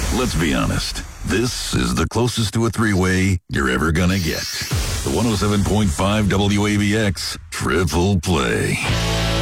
Let's be honest. This is the closest to a three-way you're ever gonna get. The 107.5 WABX Triple Play.